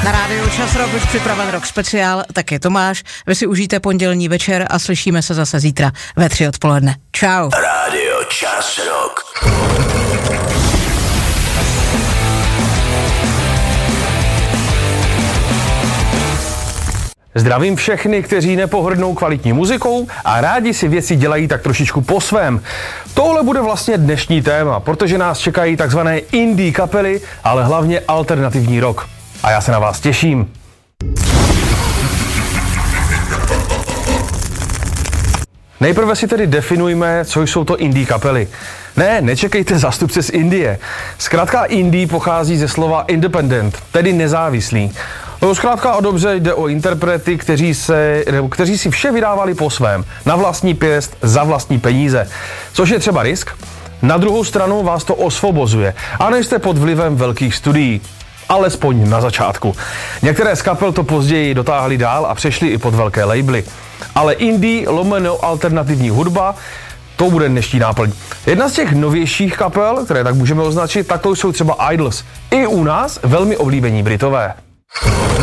Na rádiu Čas Rock už připraven rock speciál, tak je Tomáš. Vy si užijte pondělní večer a slyšíme se zase zítra ve 3 odpoledne. Čau. Rádio Čas Rock. Zdravím všechny, kteří nepohrdnou kvalitní muzikou a rádi si věci dělají tak trošičku po svém. Tohle bude vlastně dnešní téma, protože nás čekají takzvané indie kapely, ale hlavně alternativní rock. A já se na vás těším. Nejprve si tedy definujme, co jsou to indie kapely. Ne, nečekejte zástupce z Indie. Zkrátka indie pochází ze slova independent, tedy nezávislý. No, zkrátka dobře jde o interprety, kteří si vše vydávali po svém, na vlastní pěst, za vlastní peníze. Což je třeba risk. Na druhou stranu vás to osvobozuje a nejste pod vlivem velkých studií. Alespoň na začátku. Některé z kapel to později dotáhly dál a přešly i pod velké labely. Ale indie lomeno alternativní hudba, to bude dnešní náplň. Jedna z těch novějších kapel, které tak můžeme označit, tak to jsou třeba Idols. I u nás velmi oblíbení Britové.